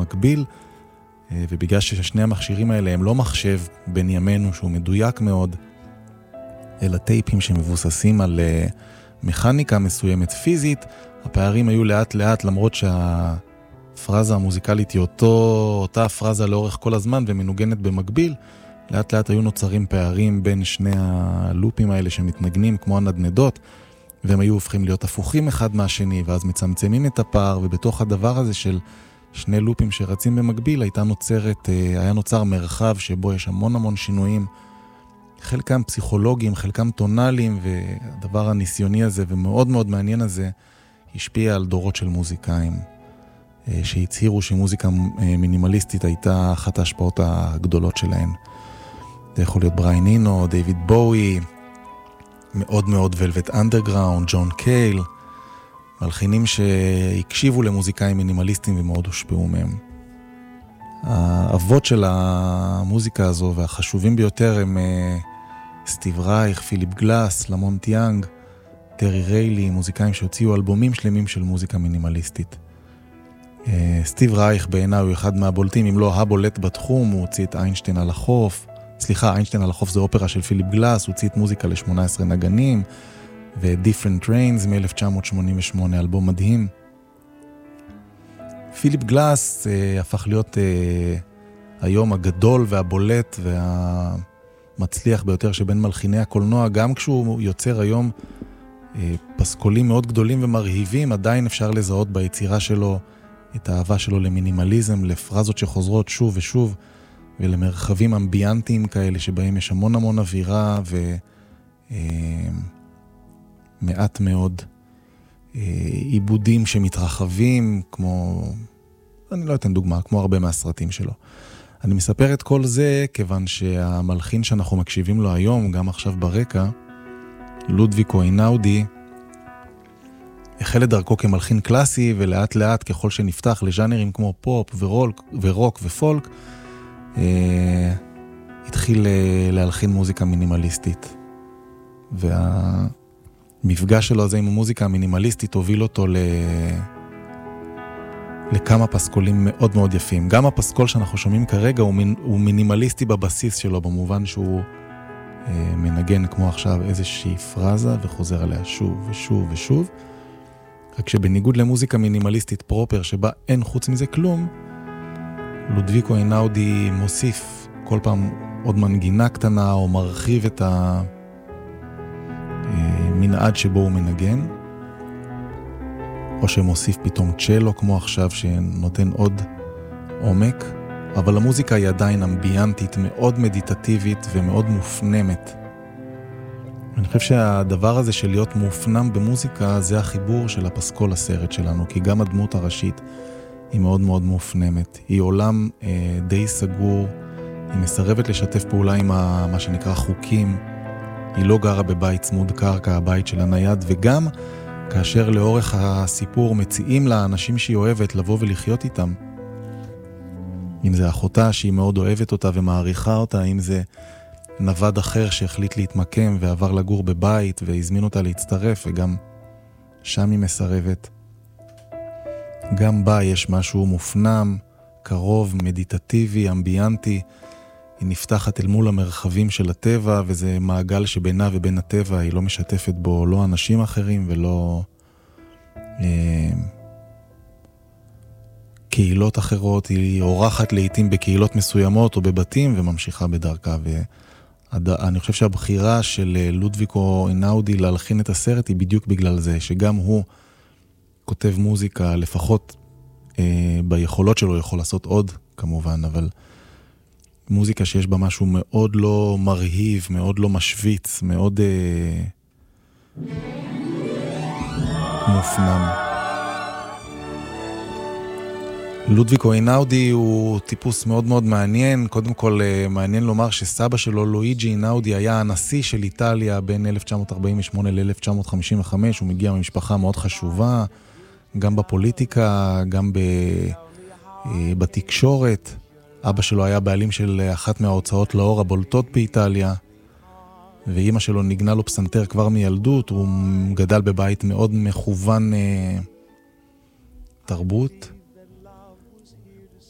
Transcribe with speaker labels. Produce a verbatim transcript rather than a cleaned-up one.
Speaker 1: במקביל, ובגלל ששני המכשירים האלה הם לא מחשב בין ימינו שהוא מדויק מאוד, אלא טייפים שמבוססים על מכניקה מסוימת פיזית, הפערים היו לאט לאט, למרות שהפרזה המוזיקלית היא אותו, אותה הפרזה לאורך כל הזמן ומנוגנת במקביל, לאט לאט היו נוצרים פערים בין שני הלופים האלה שמתנגנים כמו הנדנדות, והם היו הופכים להיות הפוכים אחד מהשני, ואז מצמצמים את הפער, ובתוך הדבר הזה של שני לופים שרצים במקביל, הייתה נוצרת, היה נוצר מרחב שבו יש המון המון שינויים, חלקם פסיכולוגיים, חלקם טונליים, והדבר הניסיוני הזה ומאוד מאוד מעניין הזה, השפיע על דורות של מוזיקאים, שהצהירו שמוזיקה מינימליסטית הייתה אחת ההשפעות הגדולות שלהן. זה יכול להיות בריין אינו, דיוויד בואי, מאוד מאוד ולווט אנדרגראונד, ג'ון קייל, מלחינים שהקשיבו למוזיקאים מינימליסטיים ומאוד הושפעו מהם. האבות של המוזיקה הזו והחשובים ביותר הם סטיב רייך, פיליפ גלאס, למונט יאנג, טרי ריילי, מוזיקאים שהוציאו אלבומים שלמים של מוזיקה מינימליסטית. סטיב רייך בעיניי הוא אחד מהבולטים, אם לא הבולט בתחום, הוא הוציא את איינשטיין על החוף, סליחה, איינשטיין על החוף זה אופרה של פיליפ גלאס, הוא הוציא את מוזיקה ל-שמונה עשרה נגנים, ו-Different Trains מ-אלף תשע מאות שמונים ושמונה, אלבום מדהים. פיליפ גלאס אה, הפך להיות אה, היום הגדול והבולט והמצליח ביותר שבין מלחיני הקולנוע, גם כשהוא יוצר היום אה, פסקולים מאוד גדולים ומרהיבים, עדיין אפשר לזהות ביצירה שלו את האהבה שלו למינימליזם, לפרזות שחוזרות שוב ושוב, ולמרחבים אמביאנטיים כאלה שבהם יש המון המון אווירה ומעט מאוד עיבודים שמתרחבים, כמו, אני לא אתן דוגמה, כמו הרבה מהסרטים שלו. אני מספר את כל זה כיוון שהמלחין שאנחנו מקשיבים לו היום, גם עכשיו ברקע, לודוויקו אינאודי, החל את דרכו כמלחין קלאסי, ולאט לאט ככל שנפתח לז'אנרים כמו פופ ורוק, ורוק ופולק, אה, התחיל להלחין מוזיקה מינימליסטית. והמפגש שלו הזה עם המוזיקה המינימליסטית הוביל אותו ל... לכמה פסקולים מאוד מאוד יפים. גם הפסקול שאנחנו שומעים כרגע הוא, מיני... הוא מינימליסטי בבסיס שלו, במובן שהוא אה, מנגן כמו עכשיו איזושהי פרזה וחוזר עליה שוב ושוב ושוב. רק שבניגוד למוזיקה מינימליסטית פרופר שבה אין חוץ מזה כלום, לודוויקו אינאודי מוסיף כל פעם עוד מנגינה קטנה או מרחיב את המנעד שבו הוא מנגן, או שמוסיף פתאום צ'לו כמו עכשיו שנותן עוד עומק, אבל המוזיקה היא עדיין אמביאנטית, מאוד מדיטטיבית ומאוד מופנמת. אני חושב שהדבר הזה של להיות מופנם במוזיקה זה החיבור של הפסקול הסרט שלנו, כי גם הדמות הראשית היא מאוד מאוד מופנמת. היא עולם אה, די סגור, היא מסרבת לשתף פעולה עם ה, מה שנקרא חוקים, היא לא גרה בבית צמוד קרקע, הבית של הנייד, וגם כאשר לאורך הסיפור מציעים לאנשים שהיא אוהבת לבוא ולחיות איתם, אם זה אחותה שהיא מאוד אוהבת אותה ומעריכה אותה, אם זה נווד אחר שהחליט להתמקם ועבר לגור בבית והזמין אותה להצטרף, וגם שם היא מסרבת. גם בה יש משהו מופנם, קרוב, מדיטטיבי, אמביאנטי. היא נפתחת אל מול המרחבים של הטבע, וזה מעגל שבינה ובין הטבע, היא לא משתפת בו לא אנשים אחרים ולא אה, קהילות אחרות. היא אורחת לעתים בקהילות מסוימות או בבתים וממשיכה בדרכה. ואני חושב שהבחירה של לודוויקו אינאודי להלחין את הסרט היא בדיוק בגלל זה, שגם הוא כותב מוזיקה, לפחות אה, ביכולות שלו, יכול לעשות עוד כמובן, אבל מוזיקה שיש בה משהו מאוד לא מרהיב, מאוד לא משוויץ, מאוד אה, מופנם. לודוויקו אינאודי הוא טיפוס מאוד מאוד מעניין. קודם כל מעניין לומר שסבא שלו, לואיג'י אינאודי, היה הנשיא של איטליה בין אלף תשע מאות ארבעים ושמונה ל-אלף תשע מאות חמישים וחמש. הוא מגיע ממשפחה מאוד חשובה, גם בפוליטיקה, גם ב... בתקשורת. אבא שלו היה בעלים של אחת מההוצאות לאור הבולטות באיטליה, ואמא שלו נגנה לו פסנתר כבר מילדות. הוא גדל בבית מאוד מכוון אה, תרבות.